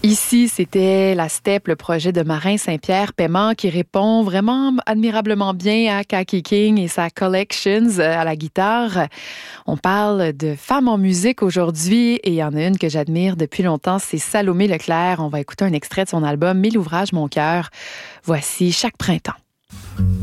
Ici, c'était La Steppe, le projet de Marin Saint-Pierre Paiement qui répond vraiment admirablement bien à Kaki King et sa Collections à la guitare. On parle de femmes en musique aujourd'hui et il y en a une que j'admire depuis longtemps, c'est Salomé Leclerc. On va écouter un extrait de son album « 1000 ouvrages, mon cœur ». Voici Chaque printemps.